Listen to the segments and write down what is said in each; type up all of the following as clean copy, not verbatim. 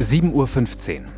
7:15 Uhr.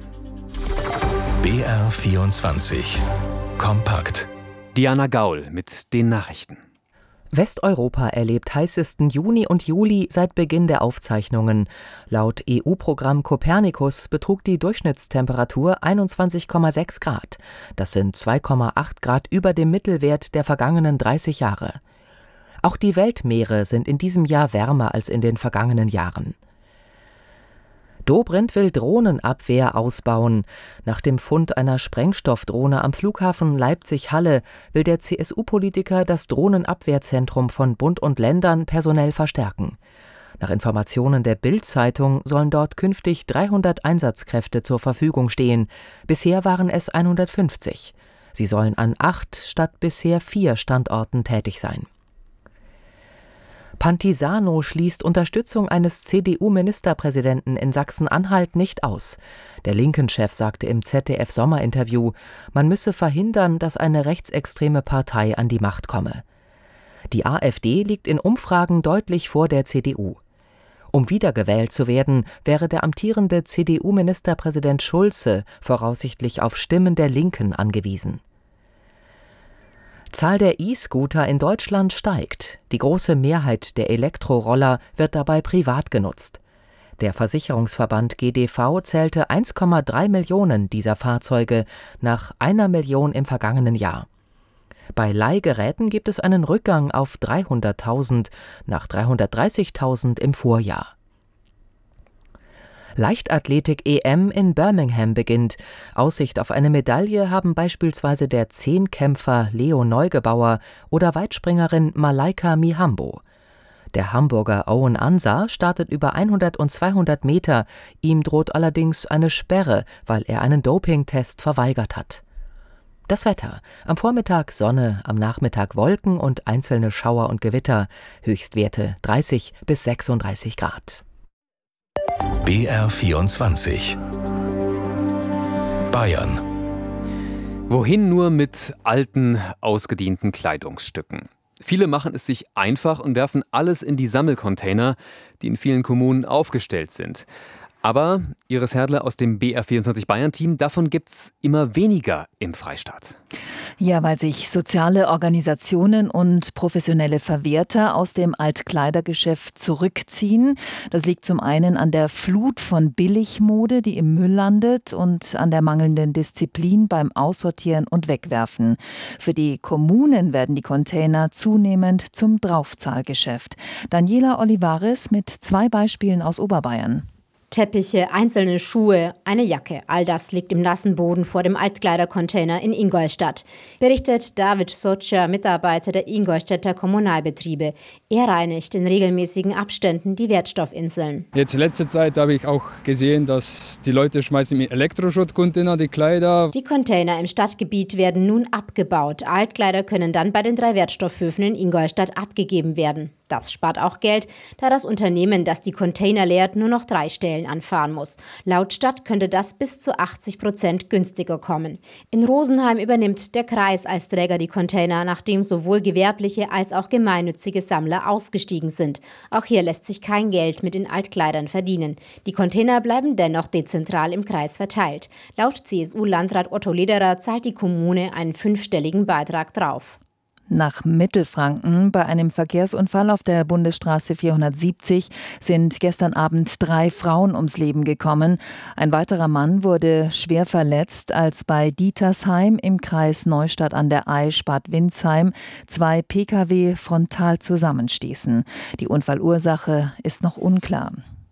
BR24 Kompakt. Diana Gaul mit den Nachrichten. Westeuropa erlebt heißesten Juni und Juli seit Beginn der Aufzeichnungen. Laut EU-Programm Copernicus betrug die Durchschnittstemperatur 21,6 Grad. Das sind 2,8 Grad über dem Mittelwert der vergangenen 30 Jahre. Auch die Weltmeere sind in diesem Jahr wärmer als in den vergangenen Jahren. Dobrindt will Drohnenabwehr ausbauen. Nach dem Fund einer Sprengstoffdrohne am Flughafen Leipzig-Halle will der CSU-Politiker das Drohnenabwehrzentrum von Bund und Ländern personell verstärken. Nach Informationen der Bild-Zeitung sollen dort künftig 300 Einsatzkräfte zur Verfügung stehen. Bisher waren es 150. Sie sollen an 8 statt bisher 4 Standorten tätig sein. Pantisano schließt Unterstützung eines CDU-Ministerpräsidenten in Sachsen-Anhalt nicht aus. Der Linken-Chef sagte im ZDF-Sommerinterview, man müsse verhindern, dass eine rechtsextreme Partei an die Macht komme. Die AfD liegt in Umfragen deutlich vor der CDU. Um wiedergewählt zu werden, wäre der amtierende CDU-Ministerpräsident Schulze voraussichtlich auf Stimmen der Linken angewiesen. Zahl der E-Scooter in Deutschland steigt. Die große Mehrheit der Elektroroller wird dabei privat genutzt. Der Versicherungsverband GDV zählte 1,3 Millionen dieser Fahrzeuge nach 1 Million im vergangenen Jahr. Bei Leihgeräten gibt es einen Rückgang auf 300.000 nach 330.000 im Vorjahr. Leichtathletik-EM in Birmingham beginnt. Aussicht auf eine Medaille haben beispielsweise der Zehnkämpfer Leo Neugebauer oder Weitspringerin Malaika Mihambo. Der Hamburger Owen Ansah startet über 100 und 200 Meter. Ihm droht allerdings eine Sperre, weil er einen Dopingtest verweigert hat. Das Wetter. Am Vormittag Sonne, am Nachmittag Wolken und einzelne Schauer und Gewitter. Höchstwerte 30 bis 36 Grad. BR24 Bayern. Wohin nur mit alten, ausgedienten Kleidungsstücken? Viele machen es sich einfach und werfen alles in die Sammelcontainer, die in vielen Kommunen aufgestellt sind. Aber Iris Herdle aus dem BR24 Bayern-Team, davon gibt's immer weniger im Freistaat. Ja, weil sich soziale Organisationen und professionelle Verwerter aus dem Altkleidergeschäft zurückziehen. Das liegt zum einen an der Flut von Billigmode, die im Müll landet, und an der mangelnden Disziplin beim Aussortieren und Wegwerfen. Für die Kommunen werden die Container zunehmend zum Draufzahlgeschäft. Daniela Olivares mit 2 Beispielen aus Oberbayern. Teppiche, einzelne Schuhe, eine Jacke. All das liegt im nassen Boden vor dem Altkleidercontainer in Ingolstadt. Berichtet David Sotscher, Mitarbeiter der Ingolstädter Kommunalbetriebe. Er reinigt in regelmäßigen Abständen die Wertstoffinseln. Jetzt in letzter Zeit habe ich auch gesehen, dass die Leute schmeißen im Elektroschrottcontainer die Kleider. Die Container im Stadtgebiet werden nun abgebaut. Altkleider können dann bei den 3 Wertstoffhöfen in Ingolstadt abgegeben werden. Das spart auch Geld, da das Unternehmen, das die Container leert, nur noch 3 Stellen anfahren muss. Laut Stadt könnte das bis zu 80% günstiger kommen. In Rosenheim übernimmt der Kreis als Träger die Container, nachdem sowohl gewerbliche als auch gemeinnützige Sammler ausgestiegen sind. Auch hier lässt sich kein Geld mit den Altkleidern verdienen. Die Container bleiben dennoch dezentral im Kreis verteilt. Laut CSU-Landrat Otto Lederer zahlt die Kommune einen 5-stelligen Beitrag drauf. Nach Mittelfranken. Bei einem Verkehrsunfall auf der Bundesstraße 470 sind gestern Abend 3 Frauen ums Leben gekommen. Ein weiterer Mann wurde schwer verletzt, als bei Dietersheim im Kreis Neustadt an der Aisch Bad Windsheim 2 Pkw frontal zusammenstießen. Die Unfallursache ist noch unklar.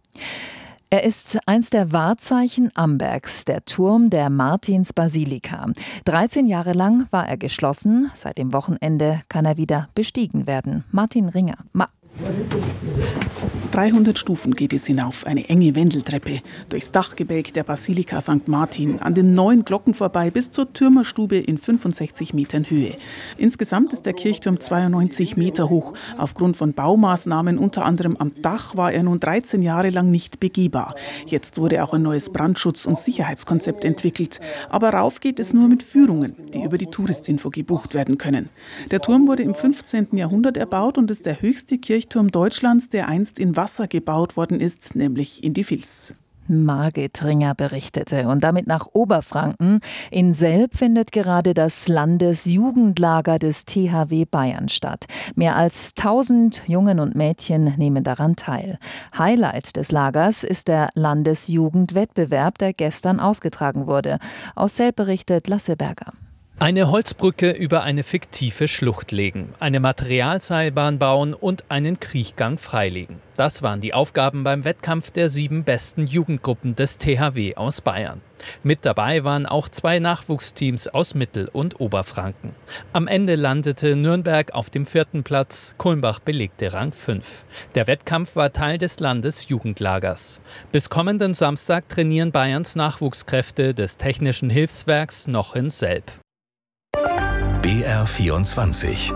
Er ist eins der Wahrzeichen Ambergs, der Turm der Martinsbasilika. 13 Jahre lang war er geschlossen. Seit dem Wochenende kann er wieder bestiegen werden. Martin Ringer. 300 Stufen geht es hinauf, eine enge Wendeltreppe, durchs Dachgebälk der Basilika St. Martin, an den 9 Glocken vorbei bis zur Türmerstube in 65 Metern Höhe. Insgesamt ist der Kirchturm 92 Meter hoch. Aufgrund von Baumaßnahmen, unter anderem am Dach, war er nun 13 Jahre lang nicht begehbar. Jetzt wurde auch ein neues Brandschutz- und Sicherheitskonzept entwickelt. Aber rauf geht es nur mit Führungen, die über die Touristinfo gebucht werden können. Der Turm wurde im 15. Jahrhundert erbaut und ist der höchste Kirchturm Deutschlands, der einst in Wasser gebaut worden ist, nämlich in die Vils. Margit Ringer berichtete. Und damit nach Oberfranken. In Selb findet gerade das Landesjugendlager des THW Bayern statt. Mehr als 1000 Jungen und Mädchen nehmen daran teil. Highlight des Lagers ist der Landesjugendwettbewerb, der gestern ausgetragen wurde. Aus Selb berichtet Lasse Berger. Eine Holzbrücke über eine fiktive Schlucht legen, eine Materialseilbahn bauen und einen Kriechgang freilegen. Das waren die Aufgaben beim Wettkampf der 7 besten Jugendgruppen des THW aus Bayern. Mit dabei waren auch 2 Nachwuchsteams aus Mittel- und Oberfranken. Am Ende landete Nürnberg auf dem 4. Platz, Kulmbach belegte Rang 5. Der Wettkampf war Teil des Landesjugendlagers. Bis kommenden Samstag trainieren Bayerns Nachwuchskräfte des Technischen Hilfswerks noch in Selb. BR24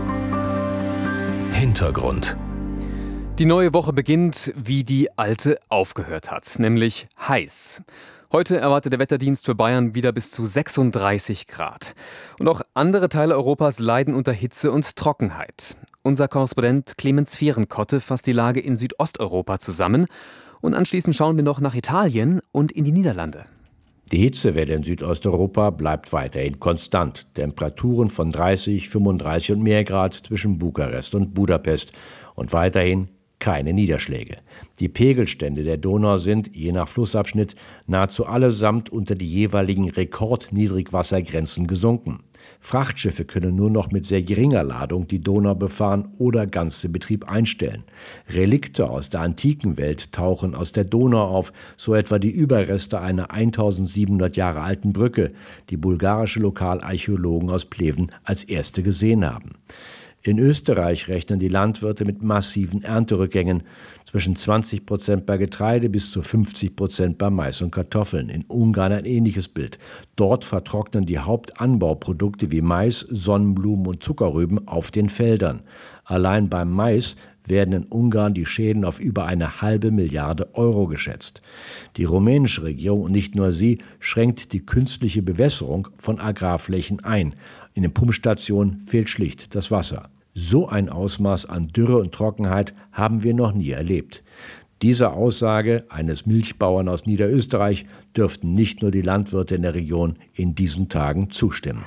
Hintergrund. Die neue Woche beginnt, wie die alte aufgehört hat, nämlich heiß. Heute erwartet der Wetterdienst für Bayern wieder bis zu 36 Grad. Und auch andere Teile Europas leiden unter Hitze und Trockenheit. Unser Korrespondent Clemens Fehrenkotte fasst die Lage in Südosteuropa zusammen. Und anschließend schauen wir noch nach Italien und in die Niederlande. Die Hitzewelle in Südosteuropa bleibt weiterhin konstant. Temperaturen von 30, 35 und mehr Grad zwischen Bukarest und Budapest. Und weiterhin keine Niederschläge. Die Pegelstände der Donau sind, je nach Flussabschnitt, nahezu allesamt unter die jeweiligen Rekordniedrigwassergrenzen gesunken. Frachtschiffe können nur noch mit sehr geringer Ladung die Donau befahren oder ganz den Betrieb einstellen. Relikte aus der antiken Welt tauchen aus der Donau auf, so etwa die Überreste einer 1700 Jahre alten Brücke, die bulgarische Lokalarchäologen aus Pleven als erste gesehen haben. In Österreich rechnen die Landwirte mit massiven Ernterückgängen, zwischen 20% bei Getreide bis zu 50% bei Mais und Kartoffeln. In Ungarn ein ähnliches Bild. Dort vertrocknen die Hauptanbauprodukte wie Mais, Sonnenblumen und Zuckerrüben auf den Feldern. Allein beim Mais werden in Ungarn die Schäden auf über 1,5 Milliarde Euro geschätzt. Die rumänische Regierung, und nicht nur sie, schränkt die künstliche Bewässerung von Agrarflächen ein. In den Pumpstationen fehlt schlicht das Wasser. So ein Ausmaß an Dürre und Trockenheit haben wir noch nie erlebt. Dieser Aussage eines Milchbauern aus Niederösterreich dürften nicht nur die Landwirte in der Region in diesen Tagen zustimmen.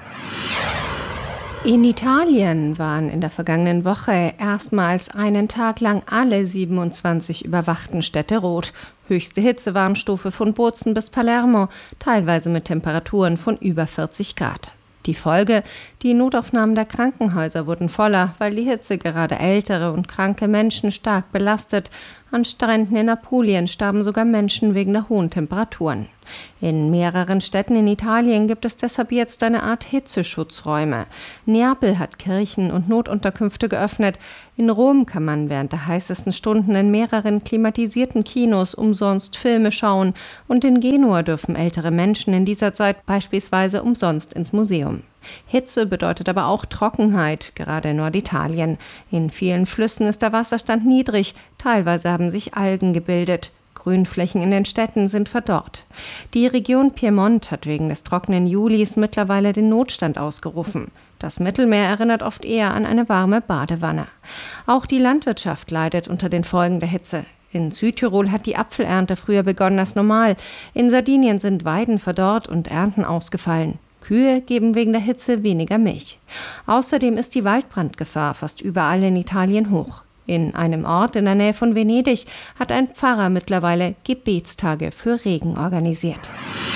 In Italien waren in der vergangenen Woche erstmals einen Tag lang alle 27 überwachten Städte rot. Höchste Hitzewarnstufe von Bozen bis Palermo, teilweise mit Temperaturen von über 40 Grad. Die Folge: die Notaufnahmen der Krankenhäuser wurden voller, weil die Hitze gerade ältere und kranke Menschen stark belastet. An Stränden in Apulien starben sogar Menschen wegen der hohen Temperaturen. In mehreren Städten in Italien gibt es deshalb jetzt eine Art Hitzeschutzräume. Neapel hat Kirchen und Notunterkünfte geöffnet. In Rom kann man während der heißesten Stunden in mehreren klimatisierten Kinos umsonst Filme schauen. Und in Genua dürfen ältere Menschen in dieser Zeit beispielsweise umsonst ins Museum. Hitze bedeutet aber auch Trockenheit, gerade in Norditalien. In vielen Flüssen ist der Wasserstand niedrig, teilweise haben sich Algen gebildet. Grünflächen in den Städten sind verdorrt. Die Region Piemont hat wegen des trockenen Julis mittlerweile den Notstand ausgerufen. Das Mittelmeer erinnert oft eher an eine warme Badewanne. Auch die Landwirtschaft leidet unter den Folgen der Hitze. In Südtirol hat die Apfelernte früher begonnen als normal. In Sardinien sind Weiden verdorrt und Ernten ausgefallen. Kühe geben wegen der Hitze weniger Milch. Außerdem ist die Waldbrandgefahr fast überall in Italien hoch. In einem Ort in der Nähe von Venedig hat ein Pfarrer mittlerweile Gebetstage für Regen organisiert.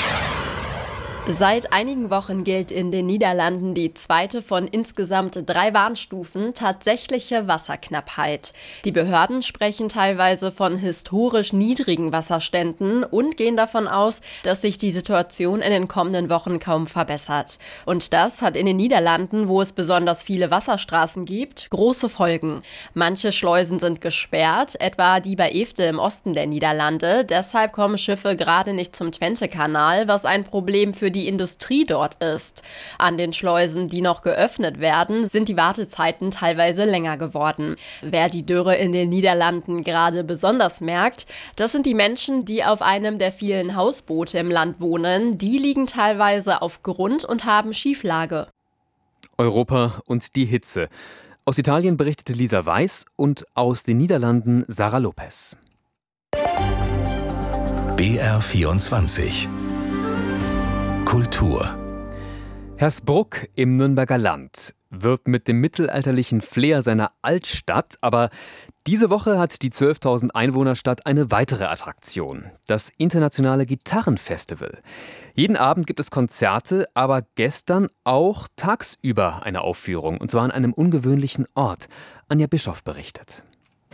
Seit einigen Wochen gilt in den Niederlanden die zweite von insgesamt 3 Warnstufen tatsächliche Wasserknappheit. Die Behörden sprechen teilweise von historisch niedrigen Wasserständen und gehen davon aus, dass sich die Situation in den kommenden Wochen kaum verbessert. Und das hat in den Niederlanden, wo es besonders viele Wasserstraßen gibt, große Folgen. Manche Schleusen sind gesperrt, etwa die bei Efte im Osten der Niederlande. Deshalb kommen Schiffe gerade nicht zum Twente-Kanal, was ein Problem für die Industrie dort ist. An den Schleusen, die noch geöffnet werden, sind die Wartezeiten teilweise länger geworden. Wer die Dürre in den Niederlanden gerade besonders merkt, das sind die Menschen, die auf einem der vielen Hausboote im Land wohnen. Die liegen teilweise auf Grund und haben Schieflage. Europa und die Hitze. Aus Italien berichtete Lisa Weiß und aus den Niederlanden Sarah Lopez. BR24 Kultur. Hersbruck im Nürnberger Land wirbt mit dem mittelalterlichen Flair seiner Altstadt, aber diese Woche hat die 12.000 Einwohnerstadt eine weitere Attraktion, das internationale Gitarrenfestival. Jeden Abend gibt es Konzerte, aber gestern auch tagsüber eine Aufführung, und zwar an einem ungewöhnlichen Ort. Anja Bischoff berichtet.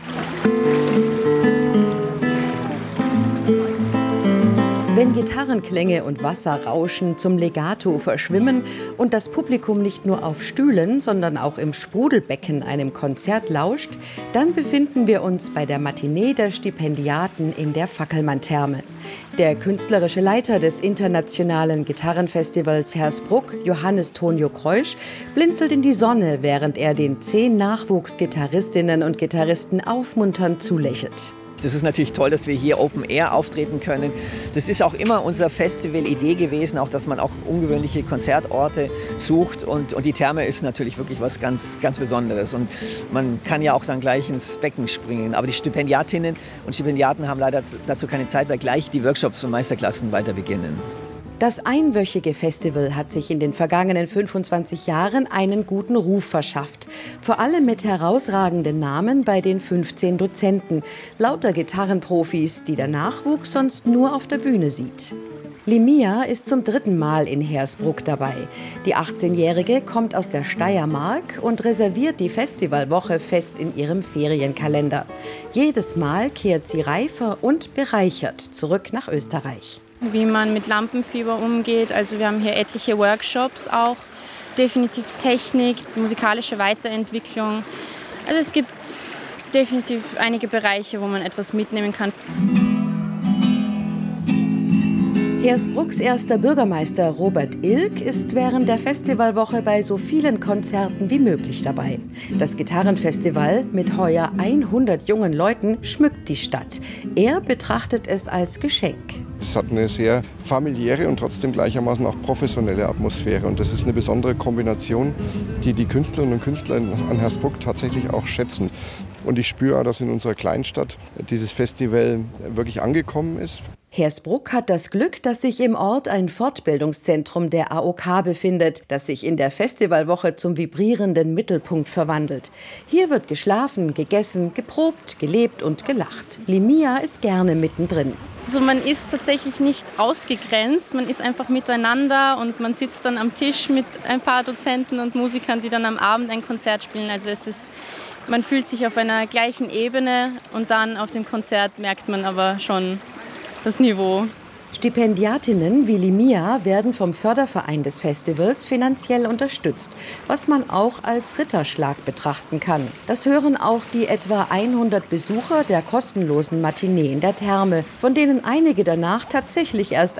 Wenn Gitarrenklänge und Wasserrauschen zum Legato verschwimmen und das Publikum nicht nur auf Stühlen, sondern auch im Sprudelbecken einem Konzert lauscht, dann befinden wir uns bei der Matinee der Stipendiaten in der Fackelmann-Therme. Der künstlerische Leiter des internationalen Gitarrenfestivals Hersbruck, Johannes Tonio Kreusch, blinzelt in die Sonne, während er den 10 Nachwuchsgitarristinnen und Gitarristen aufmunternd zulächelt. Das ist natürlich toll, dass wir hier Open Air auftreten können. Das ist auch immer unsere Festival-Idee gewesen, auch dass man auch ungewöhnliche Konzertorte sucht. Und die Therme ist natürlich wirklich was ganz, ganz Besonderes. Und man kann ja auch dann gleich ins Becken springen. Aber die Stipendiatinnen und Stipendiaten haben leider dazu keine Zeit, weil gleich die Workshops und Meisterklassen weiter beginnen. Das einwöchige Festival hat sich in den vergangenen 25 Jahren einen guten Ruf verschafft. Vor allem mit herausragenden Namen bei den 15 Dozenten. Lauter Gitarrenprofis, die der Nachwuchs sonst nur auf der Bühne sieht. Limia ist zum 3. Mal in Hersbruck dabei. Die 18-Jährige kommt aus der Steiermark und reserviert die Festivalwoche fest in ihrem Ferienkalender. Jedes Mal kehrt sie reifer und bereichert zurück nach Österreich. Wie man mit Lampenfieber umgeht. Also wir haben hier etliche Workshops auch, definitiv Technik, musikalische Weiterentwicklung. Also es gibt definitiv einige Bereiche, wo man etwas mitnehmen kann. Hersbrucks erster Bürgermeister Robert Ilk ist während der Festivalwoche bei so vielen Konzerten wie möglich dabei. Das Gitarrenfestival mit heuer 100 jungen Leuten schmückt die Stadt. Er betrachtet es als Geschenk. Es hat eine sehr familiäre und trotzdem gleichermaßen auch professionelle Atmosphäre. Und das ist eine besondere Kombination, die die Künstlerinnen und Künstler an Hersbruck tatsächlich auch schätzen. Und ich spüre auch, dass in unserer Kleinstadt dieses Festival wirklich angekommen ist. Hersbruck hat das Glück, dass sich im Ort ein Fortbildungszentrum der AOK befindet, das sich in der Festivalwoche zum vibrierenden Mittelpunkt verwandelt. Hier wird geschlafen, gegessen, geprobt, gelebt und gelacht. Limia ist gerne mittendrin. Also man ist tatsächlich nicht ausgegrenzt, man ist einfach miteinander und man sitzt dann am Tisch mit ein paar Dozenten und Musikern, die dann am Abend ein Konzert spielen. Also man fühlt sich auf einer gleichen Ebene und dann auf dem Konzert merkt man aber schon das Niveau. Stipendiatinnen wie Limia werden vom Förderverein des Festivals finanziell unterstützt, was man auch als Ritterschlag betrachten kann. Das hören auch die etwa 100 Besucher der kostenlosen Matinee in der Therme, von denen einige danach tatsächlich erst